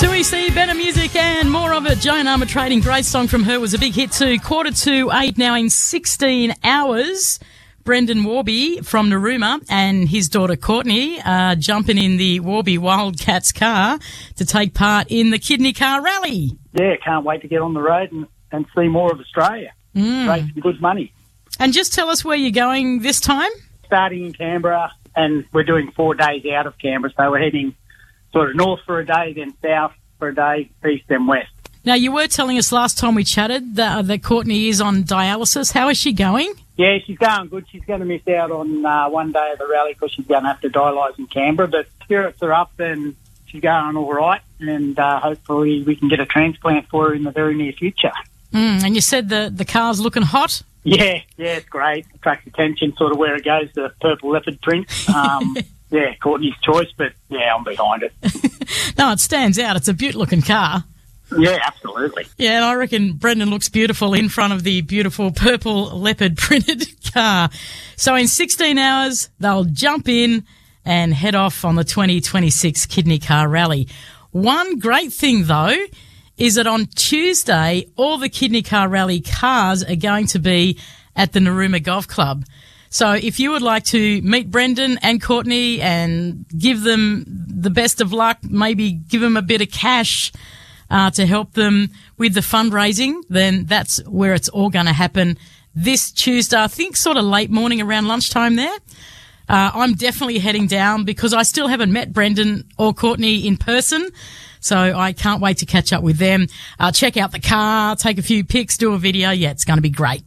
2EC, better music and more of it. Joan Armatrading, great song from her, was a big hit too. 7:45 now in 16 hours. Brendan Warby from Narooma and his daughter Courtney are jumping in the Warby Wildcats car to take part in the Kidney Car Rally. Yeah, can't wait to get on the road and see more of Australia. Raise some good money. And just tell us where you're going this time. Starting in Canberra, and we're doing 4 days out of Canberra, so we're heading sort of north for a day, then south for a day, east and west. Now, you were telling us last time we chatted that Courtney is on dialysis. How is she going? Yeah, she's going good. She's going to miss out on one day of the rally because she's going to have to dialyse in Canberra, but spirits are up and she's going all right, and hopefully we can get a transplant for her in the very near future. And you said the car's looking hot? Yeah, it's great. Attracts attention, sort of where it goes, the purple leopard print. Yeah, Courtney's choice, but yeah, I'm behind it. No, it stands out. It's a beaut-looking car. Yeah, absolutely. Yeah, and I reckon Brendan looks beautiful in front of the beautiful purple leopard printed car. So in 16 hours, they'll jump in and head off on the 2026 Kidney Car Rally. One great thing, though, is that on Tuesday, all the Kidney Car Rally cars are going to be at the Narooma Golf Club. So if you would like to meet Brendan and Courtney and give them the best of luck, maybe give them a bit of cash to help them with the fundraising, then that's where it's all going to happen this Tuesday. I think sort of late morning around lunchtime there. I'm definitely heading down because I still haven't met Brendan or Courtney in person. So I can't wait to catch up with them. Check out the car, take a few pics, do a video. Yeah, it's going to be great.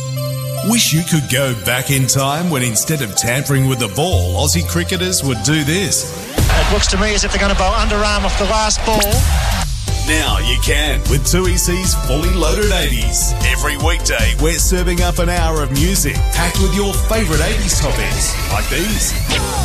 Wish you could go back in time when instead of tampering with the ball, Aussie cricketers would do this. It looks to me as if they're going to bowl underarm off the last ball. Now you can with 2EC's Fully Loaded 80s. Every weekday, we're serving up an hour of music packed with your favourite 80s topics like these.